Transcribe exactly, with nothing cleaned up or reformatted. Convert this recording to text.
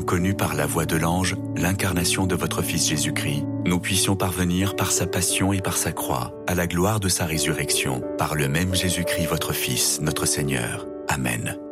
connu par la voix de l'ange, l'incarnation de votre Fils Jésus-Christ, nous puissions parvenir par sa passion et par sa croix, à la gloire de sa résurrection, par le même Jésus-Christ votre Fils, notre Seigneur. Amen.